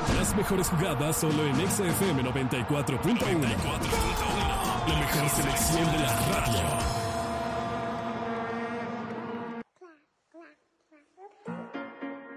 Las mejores jugadas solo en XFM 94.1. La mejor selección de la radio.